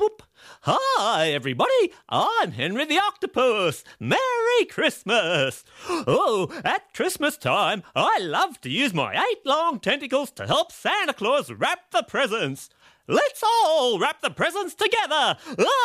Whoop. Hi, everybody. I'm Henry the Octopus. Merry Christmas. Oh, at Christmas time, I love to use my 8 long tentacles to help Santa Claus wrap the presents. Let's all wrap the presents together.